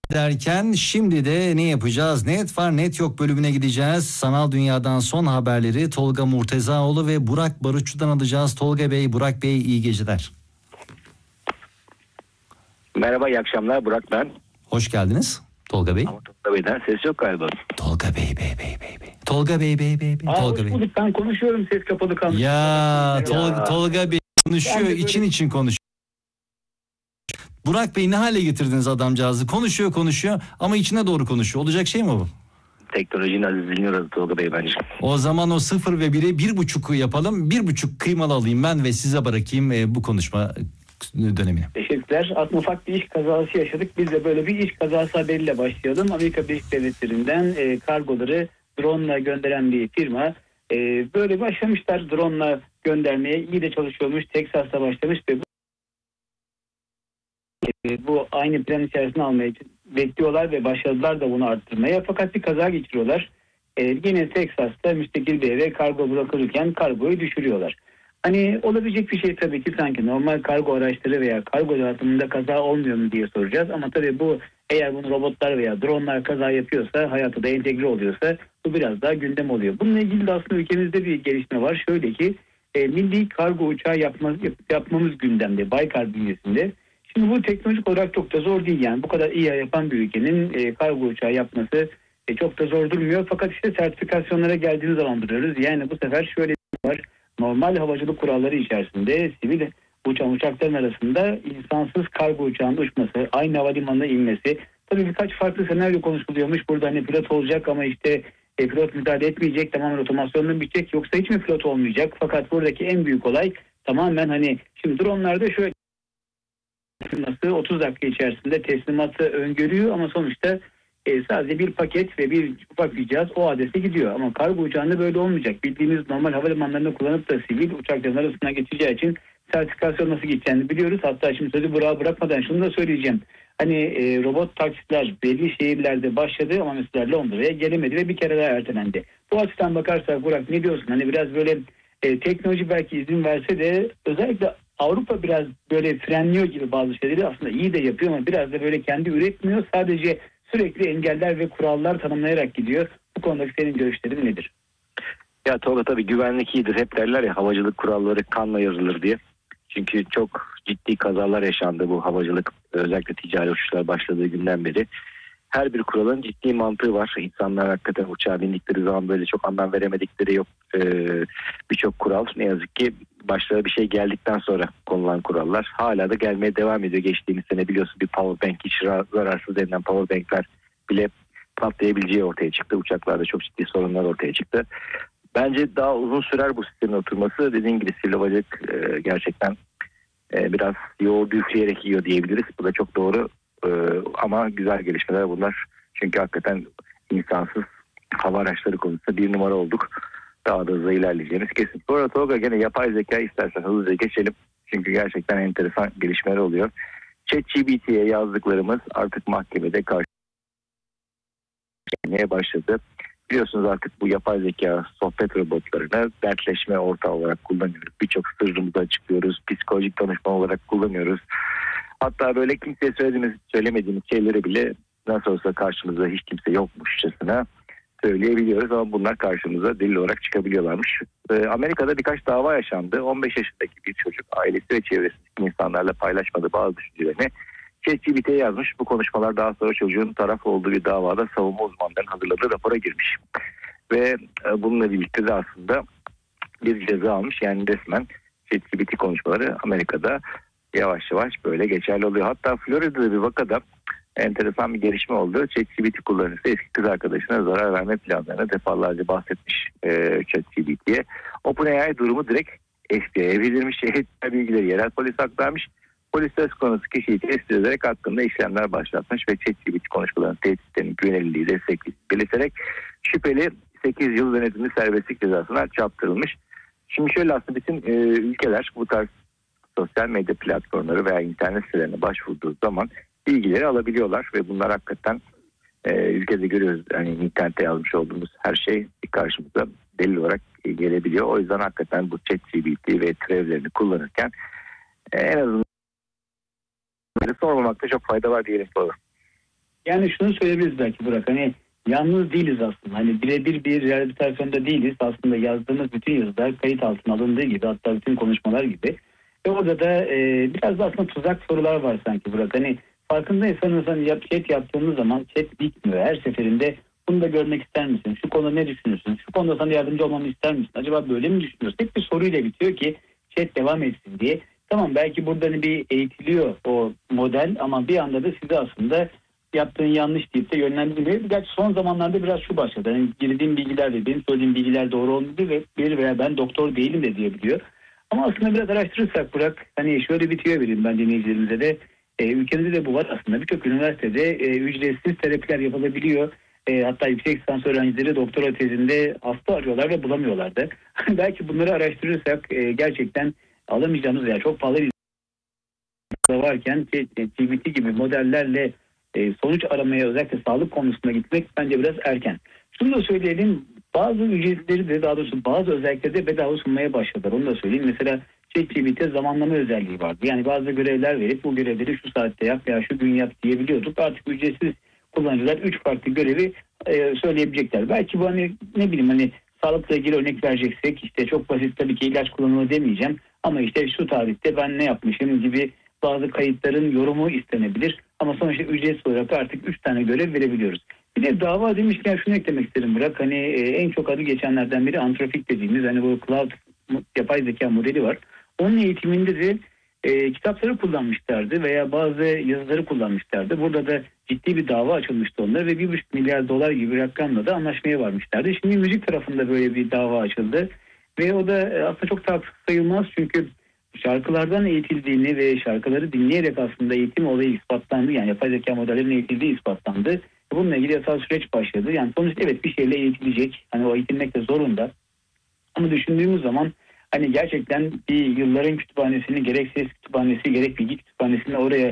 derken şimdi de ne yapacağız? Net var net yok bölümüne gideceğiz. Sanal dünyadan son haberleri Tolga Murtezaoğlu ve Burak Barutçu'dan alacağız. Tolga Bey, Burak Bey iyi geceler. Merhaba, iyi akşamlar. Burak ben. Hoş geldiniz Tolga Bey. Ama Tolga Bey'den ses yok galiba. Tolga Bey. Tolga Bey. Tolga Bey. Bulduk. Ben konuşuyorum, ses kapalı kalmış. Ya Tolga Bey konuşuyor, için konuşuyor. Burak Bey ne hale getirdiniz adamcağızı? Konuşuyor ama içine doğru konuşuyor. Olacak şey mi bu? Teknolojinin azizliğini uğradı Tolga Bey bence. O zaman o 0 ve 1'e 1,5 yapalım. 1,5 kıymalı alayım ben ve size bırakayım bu konuşma dönemini. Teşekkürler. Aslında ufak bir iş kazası yaşadık. Biz de böyle bir iş kazası haberiyle başlayalım. Amerika Birleşik Devletleri'nden kargoları drone'la gönderen bir firma. Böyle başlamışlar drone'la göndermeye. İyi de çalışıyormuş. Texas'ta başlamış ve bu aynı plan içerisine almaya bekliyorlar ve başladılar da bunu arttırmaya. Fakat bir kaza geçiriyorlar. Yine Texas'ta müstakil bir eve kargo bırakılırken kargoyu düşürüyorlar. Hani olabilecek bir şey tabii ki, sanki normal kargo araçları veya kargo dağıtımında kaza olmuyor mu diye soracağız. Ama tabii bu, eğer bunu robotlar veya dronlar kaza yapıyorsa, hayata da entegre oluyorsa bu biraz daha gündem oluyor. Bununla ilgili de aslında ülkemizde bir gelişme var. Şöyle ki milli kargo uçağı yapmamız gündemde Baykar bünyesinde. Şimdi bu teknolojik olarak çok da zor değil, yani bu kadar iyi yapan bir ülkenin kargo uçağı yapması çok da zor durmuyor. Fakat işte sertifikasyonlara geldiğimiz zaman duruyoruz. Yani bu sefer şöyle bir var. Normal havacılık kuralları içerisinde sivil uçakların arasında insansız kargo uçağının uçması, aynı havalimanına inmesi. Tabii birkaç farklı senaryo konuşuluyormuş. Burada hani pilot olacak ama işte pilot müdahale etmeyecek, tamamen otomasyonla bitecek, yoksa hiç mi pilot olmayacak? Fakat buradaki en büyük olay tamamen hani şimdi dronlarda şöyle 30 dakika içerisinde teslimatı öngörüyor ama sonuçta sadece bir paket ve bir ufak bir cihaz o adrese gidiyor. Ama kargo uçağında böyle olmayacak. Bildiğimiz normal havalimanlarında kullanıp da sivil uçakların arasından geçeceği için sertifikasyon nasıl geçeceğini biliyoruz. Hatta şimdi sözü Burak'a bırakmadan şunu da söyleyeceğim. Hani robot taksiler belli şehirlerde başladı ama mesela Londra'ya gelemedi ve bir kere daha ertelendi. Bu açıdan bakarsak Burak, ne diyorsun? Hani biraz böyle teknoloji belki izin verse de özellikle Avrupa biraz böyle frenliyor gibi bazı şeyleri, aslında iyi de yapıyor ama biraz da böyle kendi üretmiyor. Sadece sürekli engeller ve kurallar tanımlayarak gidiyor. Bu konudaki senin görüşlerin nedir? Ya Tolga, tabii güvenlik iyidir. Hep derler ya, havacılık kuralları kanla yazılır diye. Çünkü çok ciddi kazalar yaşandı bu havacılık, özellikle ticari uçuşlar başladığı günden beri. Her bir kuralın ciddi mantığı var. İnsanlar hakikaten uçağa bindikleri zaman böyle çok anlam veremedikleri yok. Birçok kural ne yazık ki başlara bir şey geldikten sonra konulan kurallar hala da gelmeye devam ediyor. Geçtiğimiz sene biliyorsun bir powerbank, hiç zararsız denilen powerbankler bile patlayabileceği ortaya çıktı. Uçaklarda çok ciddi sorunlar ortaya çıktı. Bence daha uzun sürer bu sistemin oturması. Dediğim gibi sivil havacılık gerçekten biraz yoğurdu üfleyerek yiyor diyebiliriz. Bu da çok doğru. Ama güzel gelişmeler bunlar. Çünkü hakikaten insansız hava araçları konusunda bir numara olduk. Daha da hızlı ilerleyeceğimiz kesin. Bu arada Tolga, gene yapay zeka istersen hızlıca geçelim. Çünkü gerçekten enteresan gelişmeler oluyor. ChatGPT'ye yazdıklarımız artık mahkemede karşılanmaya başladı. Biliyorsunuz artık bu yapay zeka sohbet robotlarını dertleşme ortağı olarak kullanıyoruz. Birçok sırrımızı açıklıyoruz. Psikolojik danışma olarak kullanıyoruz. Hatta böyle kimseye söylemediğimiz şeyleri bile nasıl olsa karşımızda hiç kimse yokmuşçasına söyleyebiliyoruz ama bunlar karşımıza delil olarak çıkabiliyorlarmış. Amerika'da birkaç dava yaşandı. 15 yaşındaki bir çocuk ailesi ve çevresindeki insanlarla paylaşmadığı bazı düşüncelerini ChatGPT'ye yazmış. Bu konuşmalar daha sonra çocuğun taraf olduğu bir davada savunma uzmanlarının hazırladığı rapora girmiş. Ve bununla birlikte de aslında bir ceza almış. Yani resmen ChatGPT konuşmaları Amerika'da yavaş yavaş böyle geçerli oluyor. Hatta Florida'da bir vakada enteresan bir gelişme oldu. ChatGPT kullanıcısı eski kız arkadaşına zarar verme planlarını defalarca bahsetmiş ChatGPT'ye. OpenAI durumu direkt FBI'ye bildirmiş. Bilgileri yerel polis aktarmış. Polis söz konusu kişiyi tespit ederek hakkında işlemler başlatmış ve ChatGPT konuşmalarının tehditlerinin güvenilirliği desteklediğini belirterek şüpheli 8 yıl denetimli serbestlik cezasına çarptırılmış. Şimdi şöyle, aslında bütün ülkeler bu tarz sosyal medya platformları veya internet sitelerine başvurduğu zaman bilgileri alabiliyorlar ve bunlar hakikaten ülkede görüyoruz. Yani internette yazmış olduğumuz her şey karşımıza delil olarak gelebiliyor. O yüzden hakikaten bu ChatGPT ve türevlerini kullanırken en azından sormamakta çok fayda var diyelim. Yani şunu söyleyebiliriz belki Burak, hani yalnız değiliz aslında. Hani birebir bir rehabilitasyonda değiliz. Aslında yazdığımız bütün yazılar kayıt altına alındığı gibi, hatta bütün konuşmalar gibi. Ve orada da biraz da aslında tuzak sorular var sanki Burak. Hani farkındaysanız hani chat yaptığımız zaman chat bitmiyor. Her seferinde bunu da görmek ister misin? Şu konuda ne düşünüyorsun? Şu konuda sana yardımcı olmamı ister misin? Acaba böyle mi düşünüyorsun? Hep bir soruyla bitiyor ki chat devam etsin diye. Tamam, belki burada hani bir eğitiliyor o model ama bir anda da size aslında yaptığın yanlış deyip de yönlendirmiyor. Gerçi son zamanlarda biraz şu başladı. Yani girdiğim bilgiler ve benim söylediğim bilgiler doğru olmadı ve bir veya ben doktor değilim de diyebiliyor. Ama aslında biraz araştırırsak Burak, hani şöyle bir tüyo vereyim ben dinleyicilerimize de. Ülkemizde de bu var aslında. Birçok üniversitede ücretsiz terapiler yapılabiliyor. Hatta yüksek lisans öğrencileri doktora tezinde hasta arıyorlar ve bulamıyorlar da. Belki bunları araştırırsak gerçekten alamayacağımız veya çok pahalı bir varken GPT gibi modellerle sonuç aramaya, özellikle sağlık konusunda gitmek bence biraz erken. Şunu da söyleyelim, bazı ücretleri de, daha doğrusu bazı özellikleri de bedava sunmaya başladılar. Onu da söyleyeyim. Mesela ChatGPT zamanlama özelliği vardı. Yani bazı görevler verip bu görevleri şu saatte yap veya şu gün yap diyebiliyorduk. Artık ücretsiz kullanıcılar 3 farklı görevi söyleyebilecekler. Belki bu hani ne bileyim, hani sağlıkla ilgili örnek vereceksek işte çok basit, tabii ki ilaç kullanımı demeyeceğim. Ama işte şu tarihte ben ne yapmışım gibi bazı kayıtların yorumu istenebilir. Ama sonuçta ücretsiz olarak artık 3 tane görev verebiliyoruz. Bir de dava demişken şunu eklemek isterim Burak. Hani en çok adı geçenlerden biri Anthropic dediğimiz hani bu cloud yapay zeka modeli var. Onun eğitiminde de kitapları kullanmışlardı veya bazı yazıları kullanmışlardı. Burada da ciddi bir dava açılmıştı onlara ve 1,5 milyar dolar gibi bir rakamla da anlaşmaya varmışlardı. Şimdi müzik tarafında böyle bir dava açıldı ve o da aslında çok da sayılmaz, çünkü şarkılardan eğitildiğini ve şarkıları dinleyerek aslında eğitim olayı ispatlandı. Yani yapay zeka modellerinin eğitildiği ispatlandı. Bununla ilgili yasal süreç başladı. Yani sonuçta evet, bir şeyle eğitilecek. Hani o eğitilmek de zorunda. Ama düşündüğümüz zaman hani gerçekten bir yılların kütüphanesini, gerek ses kütüphanesi gerek bilgi kütüphanesini oraya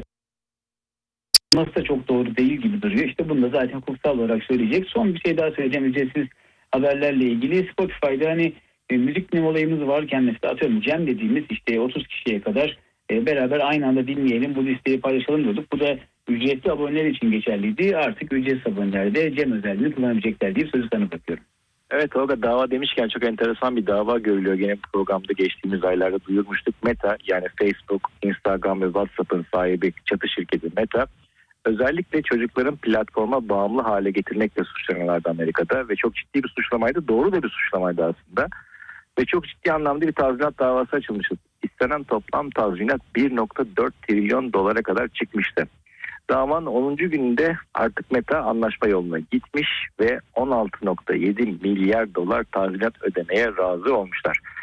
nasıl da çok doğru değil gibi duruyor. İşte bunu da zaten hukuksal olarak söyleyecek. Son bir şey daha söyleyeceğim ücretsiz haberlerle ilgili. Spotify'da hani müzik dinleme olayımız varken mesela atıyorum Cem dediğimiz işte 30 kişiye kadar beraber aynı anda dinleyelim, bu listeyi paylaşalım diyorduk. Bu da ücretli aboneler için geçerliydi. Artık ücretsiz aboneler de Cem özelliğini kullanabilecekler diye sözü sana bırakıyorum. Evet Tolga, dava demişken çok enteresan bir dava görülüyor. Gene programda geçtiğimiz aylarda duyurmuştuk. Meta, yani Facebook, Instagram ve WhatsApp'ın sahibi çatı şirketi Meta, özellikle çocukların platforma bağımlı hale getirmekle suçlanıyorlardı Amerika'da ve çok ciddi bir suçlamaydı. Doğru da bir suçlamaydı aslında. Ve çok ciddi anlamda bir tazminat davası açılmıştı. İstenen toplam tazminat 1,4 trilyon dolara kadar çıkmıştı. Davanın 10. gününde artık Meta anlaşma yoluna gitmiş ve 16,7 milyar dolar tazminat ödemeye razı olmuşlar.